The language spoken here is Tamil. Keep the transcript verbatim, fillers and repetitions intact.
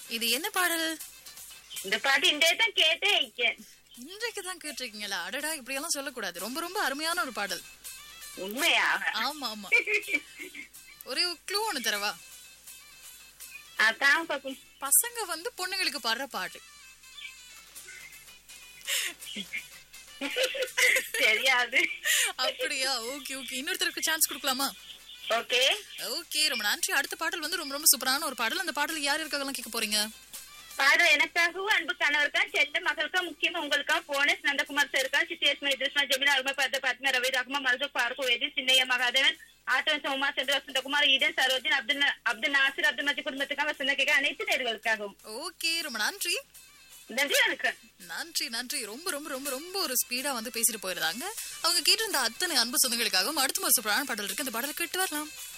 இது என்ன பாடல்? இந்த பாட்டு இன்றைய தான் கேட்டே இருக்கேன். இன்றைக்கு தான் கேட்டிருக்கீங்களா? அடடா, இப்படி எல்லாம் சொல்லக்கூடாது. ரொம்ப ரொம்ப அருமையான ஒரு பாடல். உண்மையாக? ஆமா ஆமா. ஒரே க்ளூ ஒண்ணு தரவா? அதான் பாப்போம். பசங்க வந்து பொண்ணுங்களுக்கு பாடுற பாட்டு. தெரியாது. அப்படியா? Okay okay. இன்னொருத்தருக்கு சான்ஸ் கொடுக்கலாமா? ஓகே ஓகே, ரொம்ப நன்றி. அடுத்த பாடல் வந்து ரொம்ப ரொம்ப சூப்பரான ஒரு பாடல். அந்த பாடல் யார் இருக்காங்கலாம் கேட்க போறீங்க? பாடல் எனக்காகவும் அன்பு கணவருக்கா செல்ல மகளுக்கா முக்கியமா உங்களுக்கா போனஸ் நந்தகுமார் சருக்கா சித்தேஸ்மா இதுஸ்மா ஜெமினா அருமை பார்த்த பாத்மா ரவி ரஹ்மா மருது பார்க்கு வேதி சின்னையா மகாதேவன் ஆட்டவன் சோமா சந்திர வசந்தகுமார் ஈடன் சரோஜன் அப்துல் அப்துல் நாசிர் அப்துல் மஜி குடும்பத்துக்காக வசந்த கேட்க அனைத்து நேர்களுக்காகவும். ஓகே, ரொம்ப நன்றி. நன்றி வணக்கம். நன்றி நன்றி. ரொம்ப ரொம்ப ரொம்ப ரொம்ப ஒரு ஸ்பீடா வந்து பேசிட்டு போயிருந்தாங்க. அவங்க கேட்டிருந்த அத்தனை அன்பு சொந்தங்களுக்காகவும் அடுத்த ஒரு சூப்பரான பாடல் இருக்கு. அந்த பாடலை கேட்டு வரலாம்.